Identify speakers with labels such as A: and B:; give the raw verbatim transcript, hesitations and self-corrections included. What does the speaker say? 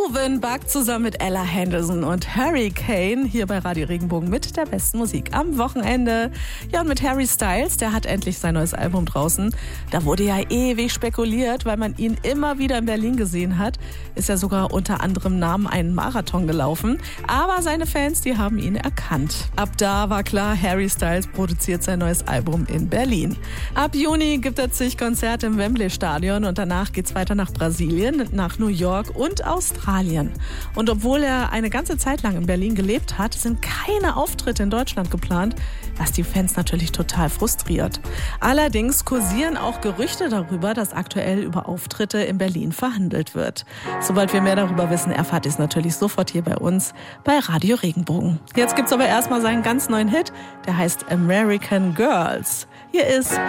A: Movin' Bug zusammen mit Ella Henderson und Hurricane hier bei Radio Regenbogen mit der besten Musik am Wochenende. Ja, und mit Harry Styles, der hat endlich sein neues Album draußen. Da wurde ja ewig spekuliert, weil man ihn immer wieder in Berlin gesehen hat. Ist ja sogar unter anderem Namen einen Marathon gelaufen. Aber seine Fans, die haben ihn erkannt. Ab da war klar, Harry Styles produziert sein neues Album in Berlin. Ab Juni gibt er zig Konzerte im Wembley-Stadion und danach geht's weiter nach Brasilien, nach New York und Australien. Und obwohl er eine ganze Zeit lang in Berlin gelebt hat, sind keine Auftritte in Deutschland geplant, was die Fans natürlich total frustriert. Allerdings kursieren auch Gerüchte darüber, dass aktuell über Auftritte in Berlin verhandelt wird. Sobald wir mehr darüber wissen, erfahrt ihr es natürlich sofort hier bei uns bei Radio Regenbogen. Jetzt gibt's aber erstmal seinen ganz neuen Hit, der heißt American Girls. Hier ist